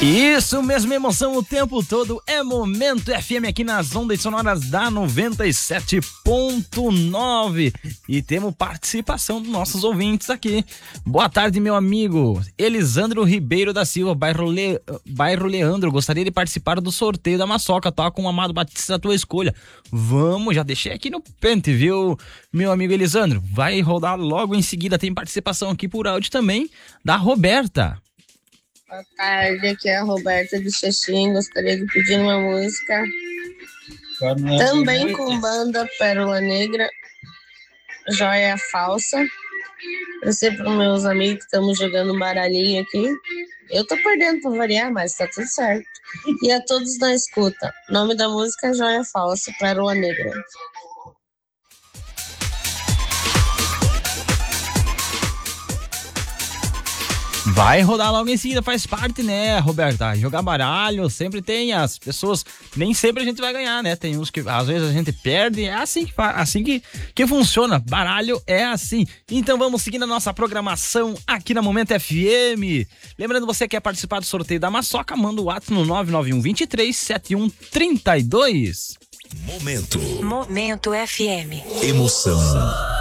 Isso mesmo, emoção o tempo todo, é Momento FM aqui nas ondas sonoras da 97.9 e temos participação dos nossos ouvintes aqui. Boa tarde, meu amigo Elisandro Ribeiro da Silva, bairro Leandro, gostaria de participar do sorteio da Maçoca, tá com o Amado Batista, a tua escolha. Vamos, já deixei aqui no pente, viu, meu amigo Elisandro? Vai rodar logo em seguida, tem participação aqui por áudio também da Roberta. Boa tarde, aqui é a Roberta de Xexim. Gostaria de pedir uma música também com banda Pérola Negra, Joia Falsa. Eu sei para os meus amigos que estamos jogando um baralhinho aqui. Eu tô perdendo para variar, mas tá tudo certo. E a todos na escuta. O nome da música é Joia Falsa, Pérola Negra. Vai rodar logo em seguida, faz parte, né, Roberta? Jogar baralho sempre tem as pessoas, nem sempre a gente vai ganhar, né? Tem uns que às vezes a gente perde, é assim que funciona. Baralho é assim. Então vamos seguindo a nossa programação aqui na Momento FM. Lembrando, você que quer participar do sorteio da Maçoca, manda o WhatsApp no 991 23 7132. Momento FM. Emoção.